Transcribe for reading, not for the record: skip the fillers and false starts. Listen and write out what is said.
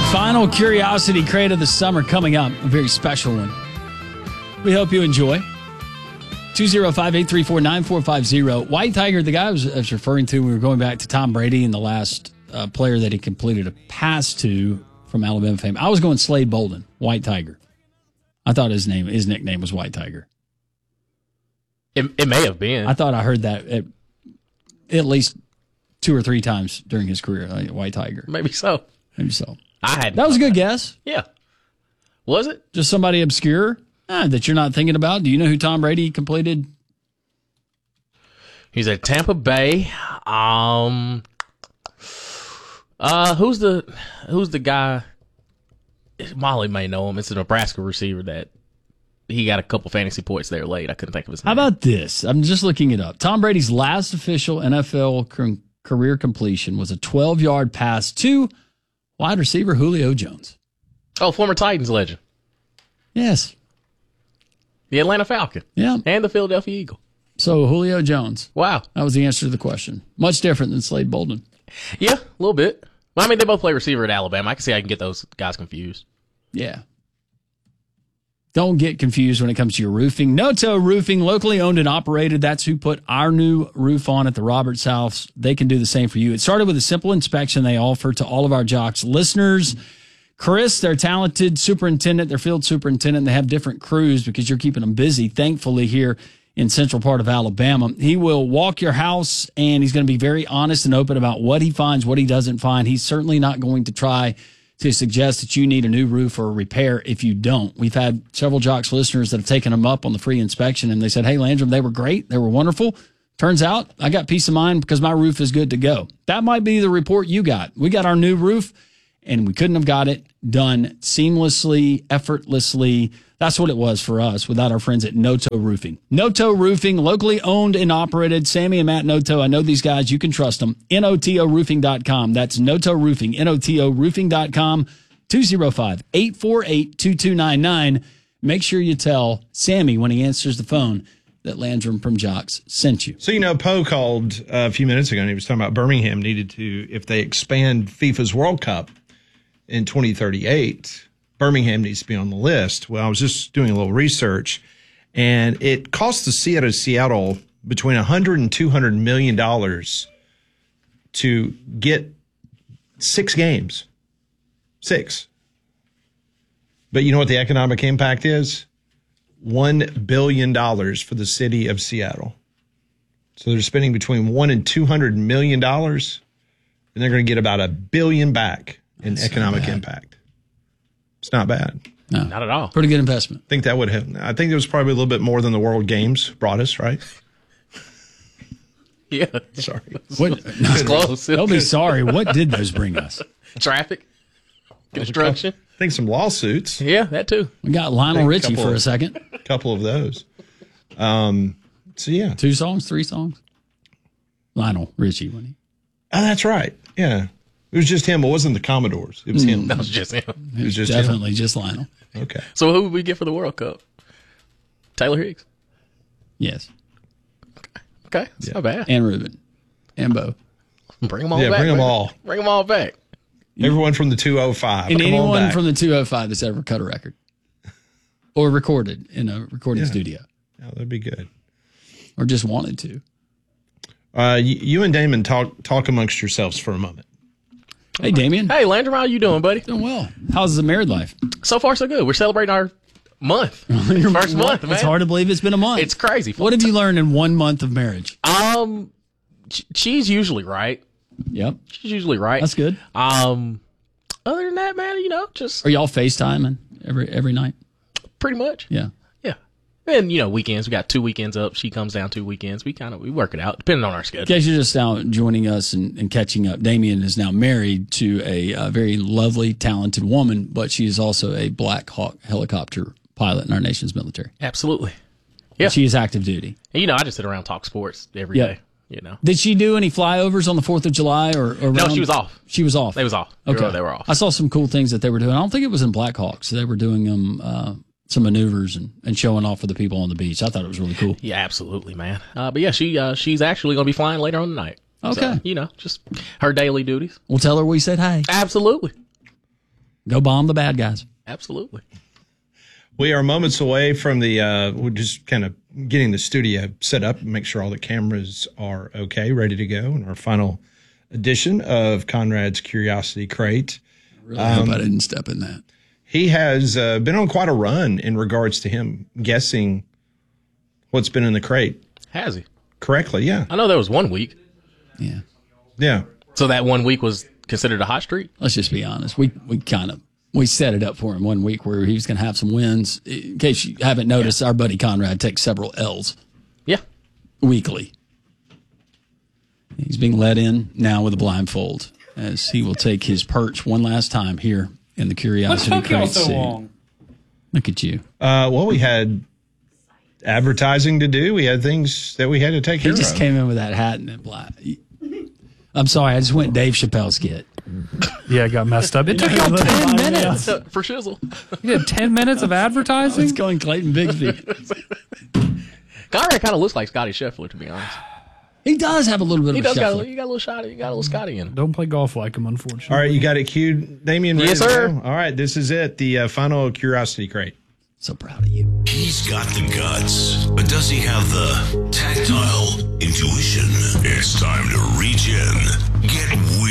Final Curiosity Crate of the summer coming up. A very special one. We hope you enjoy. 205-834-9450. White Tiger, the guy I was referring to, we were going back to Tom Brady and the last player that he completed a pass to from Alabama fame. I was going Slade Bolden, White Tiger. I thought his nickname was White Tiger. It may have been. I thought I heard that at least 2 or 3 times during his career, like White Tiger. Maybe so. Maybe so. That was a good guess. Yeah. Was it? Just somebody obscure that you're not thinking about? Do you know who Tom Brady completed? He's at Tampa Bay. Who's the guy? Molly may know him. It's a Nebraska receiver that he got a couple fantasy points there late. I couldn't think of his name. How about this? I'm just looking it up. Tom Brady's last official NFL career completion was a 12-yard pass to wide receiver Julio Jones. Oh, former Titans legend. Yes. The Atlanta Falcon. Yeah. And the Philadelphia Eagle. So Julio Jones. Wow. That was the answer to the question. Much different than Slade Bolden. Yeah, a little bit. Well, I mean, they both play receiver at Alabama. I can see I can get those guys confused. Yeah. Don't get confused when it comes to your roofing. Noto Roofing, locally owned and operated. That's who put our new roof on at the Roberts House. They can do the same for you. It started with a simple inspection they offer to all of our Jocks listeners. Chris, their talented superintendent, their field superintendent, they have different crews because you're keeping them busy, thankfully, here in central part of Alabama. He will walk your house, and he's going to be very honest and open about what he finds, what he doesn't find. He's certainly not going to try to suggest that you need a new roof or a repair if you don't. We've had several Jocks listeners that have taken them up on the free inspection, and they said, hey, Landrum, they were great. They were wonderful. Turns out I got peace of mind because my roof is good to go. That might be the report you got. We got our new roof, and we couldn't have got it done seamlessly, effortlessly. That's what it was for us without our friends at Noto Roofing. Noto Roofing, locally owned and operated. Sammy and Matt Noto, I know these guys. You can trust them. NOTOroofing.com. That's Noto Roofing. NOTOroofing.com. 205-848-2299. Make sure you tell Sammy when he answers the phone that Landrum from Jocks sent you. So, Poe called a few minutes ago, and he was talking about Birmingham needed to, if they expand FIFA's World Cup in 2038, Birmingham needs to be on the list. Well, I was just doing a little research, and it costs the city of Seattle between $100 and $200 million to get 6 games. 6. But you know what the economic impact is? $1 billion for the city of Seattle. So they're spending between $100 and $200 million, and they're going to get about $1 billion back in economic impact. It's not bad. No, not at all. Pretty good investment. I think that would have. I think it was probably a little bit more than the World Games brought us, right? Yeah. Sorry. It's close. Don't be sorry. What did those bring us? Traffic, construction. I think some lawsuits. Yeah, that too. We got Lionel Richie for a second. A couple of those. So yeah, 2 songs, 3 songs. Lionel Richie, wasn't he? Oh, that's right. Yeah. It was just him. It wasn't the Commodores. It was him. That was just him. It was just definitely him. just Lionel. Okay. So who would we get for the World Cup? Taylor Higgs? Yes. Okay. That's not bad. And Ruben. And Bo. Bring them all back. Bring them man. all. Bring them all back. Everyone from the 205. And Come on anyone back. from the 205 that's ever cut a record. Or recorded in a recording studio. Yeah, that'd be good. Or just wanted to. You and Damon talk amongst yourselves for a moment. Hey, Damien. Hey, Landrum, how you doing, buddy? Doing well. How's the married life? So far, so good. We're celebrating our month. First month, man. It's hard to believe it's been a month. It's crazy. What have you learned in 1 month of marriage? She's usually right. Yep. She's usually right. That's good. Other than that, man, just Are y'all FaceTiming every night? pretty much. Yeah. Yeah. And, weekends. We got 2 weekends up. She comes down 2 weekends. We work it out, depending on our schedule. In case you're just now joining us and catching up, Damien is now married to a very lovely, talented woman, but she is also a Black Hawk helicopter pilot in our nation's military. Absolutely. Yeah. She is active duty. And, I just sit around and talk sports every day. Did she do any flyovers on the 4th of July or around? No, she was off. She was off. They was off. Okay. They were off. I saw some cool things that they were doing. I don't think it was in Black Hawks. They were doing some maneuvers and showing off for the people on the beach. I thought it was really cool. Yeah, absolutely, man. But yeah, she's actually going to be flying later on tonight. Okay. So, just her daily duties. We'll tell her we said hi. Absolutely. Go bomb the bad guys. Absolutely. We are moments away from we're just kind of getting the studio set up and make sure all the cameras are okay, ready to go. In our final edition of Conrad's Curiosity Crate. I really hope I didn't step in that. He has been on quite a run in regards to him guessing what's been in the crate. Has he? Correctly, yeah. I know there was 1 week. Yeah. Yeah. So that 1 week was considered a hot streak? Let's just be honest. We set it up for him 1 week where he was going to have some wins. In case you haven't noticed, our buddy Conrad takes several L's Yeah. weekly. He's being let in now with a blindfold as he will take his perch one last time here in the Curiosity What took y'all Crate so seat. long? Look at you. Well, we had advertising to do. We had things that we had to take He care just of. came in with that hat and that black. I'm sorry, I just went Dave Chappelle skit. Yeah, it got messed up. It took y'all 10 minutes. For shizzle. You did 10 minutes of advertising? Let's go in Clayton Bigsby. Conrad kind of looks like Scotty Scheffler, to be honest. He does have a little bit He of a does got a, shuffle. you got a little shot. You got a little Scotty in him. Don't play golf like him, unfortunately. All right, you got it queued, Damien? ready Yes, to sir. go? All right, this is it, the final Curiosity Crate. So proud of you. He's got the guts, but does he have the tactile intuition? It's time to reach in, get weird.